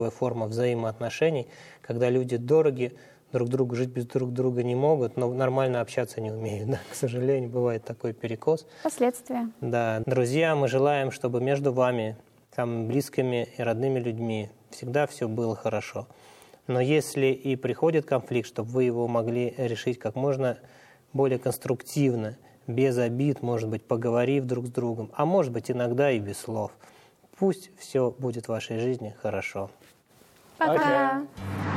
Форма взаимоотношений, когда люди дороги, друг другу жить без друг друга не могут, но нормально общаться не умеют. Да? К сожалению, бывает такой перекос. Последствия. Да. Друзья, мы желаем, чтобы между вами, самыми близкими и родными людьми всегда все было хорошо. Но если и приходит конфликт, чтобы вы его могли решить как можно более конструктивно, без обид, может быть, поговорив друг с другом, а может быть, иногда и без слов. Пусть все будет в вашей жизни хорошо. Пока!